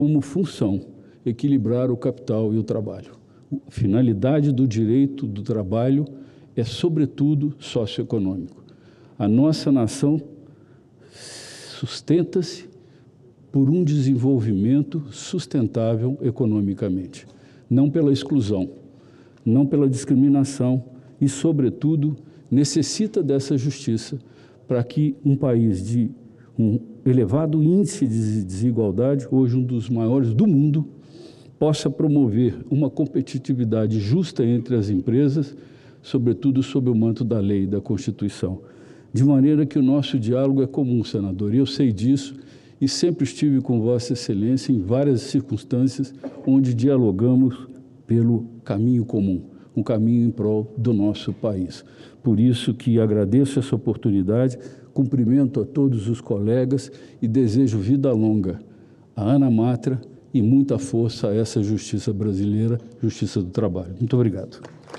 como função equilibrar o capital e o trabalho. A finalidade do direito do trabalho é, sobretudo, socioeconômico. A nossa nação sustenta-se por um desenvolvimento sustentável economicamente, não pela exclusão, não pela discriminação e, sobretudo, necessita dessa justiça para que um país de um elevado índice de desigualdade, hoje um dos maiores do mundo, possa promover uma competitividade justa entre as empresas, sobretudo sob o manto da lei e da Constituição. De maneira que o nosso diálogo é comum, senador, e eu sei disso, e sempre estive com Vossa Excelência em várias circunstâncias onde dialogamos pelo caminho comum, um caminho em prol do nosso país. Por isso que agradeço essa oportunidade, cumprimento a todos os colegas e desejo vida longa a Ana Matra e muita força a essa justiça brasileira, justiça do trabalho. Muito obrigado.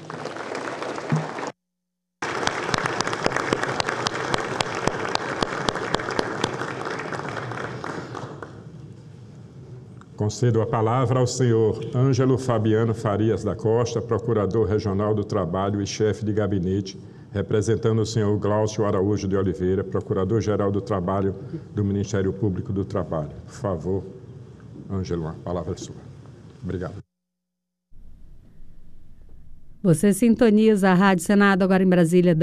Concedo a palavra ao senhor Ângelo Fabiano Farias da Costa, Procurador Regional do Trabalho e chefe de gabinete, representando o senhor Glaucio Araújo de Oliveira, Procurador-Geral do Trabalho do Ministério Público do Trabalho. Por favor, Ângelo, a palavra é sua. Obrigado. Você sintoniza a Rádio Senado, agora em Brasília,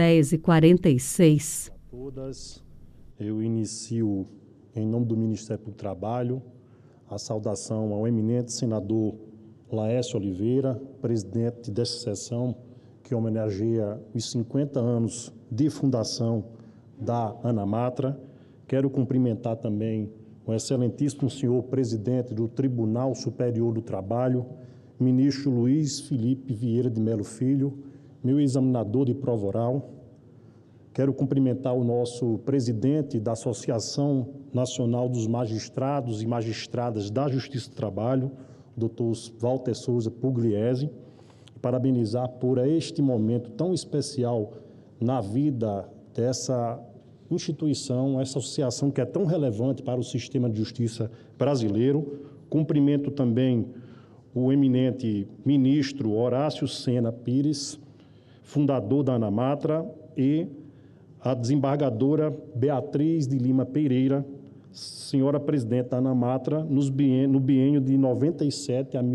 10h46. A todas, eu inicio, em nome do Ministério do Trabalho, a saudação ao eminente senador Laércio Oliveira, presidente desta sessão, que homenageia os 50 anos de fundação da Ana Matra. Quero cumprimentar também o excelentíssimo senhor presidente do Tribunal Superior do Trabalho, ministro Luiz Felipe Vieira de Melo Filho, meu examinador de prova oral. Quero cumprimentar o nosso presidente da Associação Nacional dos Magistrados e Magistradas da Justiça do Trabalho, Dr. Walter Souza Pugliese, parabenizar por este momento tão especial na vida dessa instituição, essa associação que é tão relevante para o sistema de justiça brasileiro. Cumprimento também o eminente ministro Horácio Sena Pires, fundador da Ana Matra, e a desembargadora Beatriz de Lima Pereira, senhora presidente da Ana Matra, no biênio de 97 a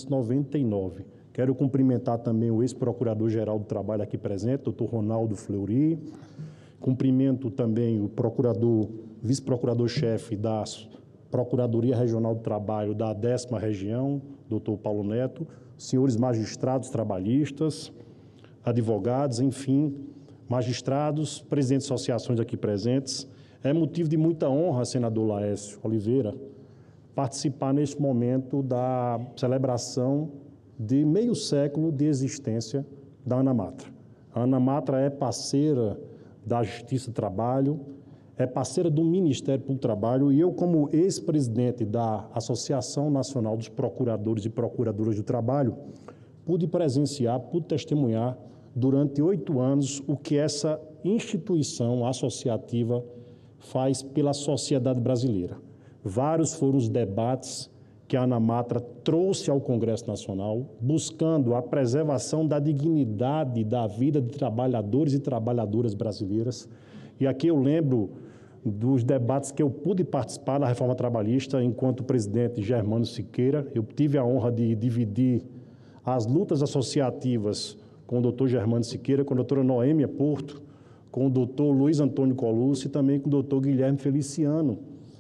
1999. Quero cumprimentar também o ex-procurador-geral do Trabalho aqui presente, doutor Ronaldo Fleury. Cumprimento também o procurador, vice-procurador-chefe da Procuradoria Regional do Trabalho da 10ª Região, doutor Paulo Neto, senhores magistrados trabalhistas, advogados, enfim, magistrados, presidentes de associações aqui presentes. É motivo de muita honra, senador Laércio Oliveira, participar neste momento da celebração de meio século de existência da Ana Matra. A Ana Matra é parceira da Justiça do Trabalho, é parceira do Ministério Público do Trabalho, e eu, como ex-presidente da Associação Nacional dos Procuradores e Procuradoras do Trabalho, pude presenciar, pude testemunhar durante 8 anos o que essa instituição associativa faz pela sociedade brasileira. Vários foram os debates que a Ana Matra trouxe ao Congresso Nacional, buscando a preservação da dignidade da vida de trabalhadores e trabalhadoras brasileiras. E aqui eu lembro dos debates que eu pude participar da reforma trabalhista enquanto presidente Germano Siqueira. Eu tive a honra de dividir as lutas associativas com o doutor Germano Siqueira, com a doutora Noêmia Porto, com o doutor Luiz Antônio Colucci e também com o doutor Guilherme Feliciano.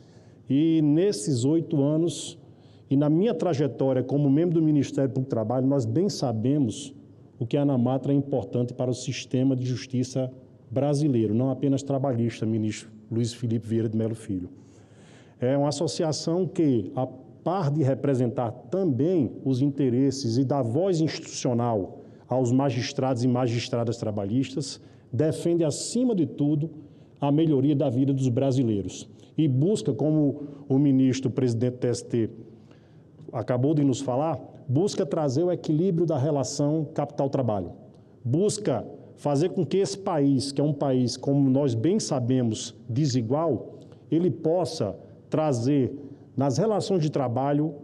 E nesses 8 anos, e na minha trajetória como membro do Ministério Público do Trabalho, nós bem sabemos o que a Ana Matra é importante para o sistema de justiça brasileiro, não apenas trabalhista, ministro Luiz Felipe Vieira de Melo Filho. É uma associação que, a par de representar também os interesses e dar voz institucional aos magistrados e magistradas trabalhistas, defende, acima de tudo, a melhoria da vida dos brasileiros e busca, como o ministro, presidente do TST, acabou de nos falar, busca trazer o equilíbrio da relação capital-trabalho, busca fazer com que esse país, que é um país, como nós bem sabemos, desigual, ele possa trazer nas relações de trabalho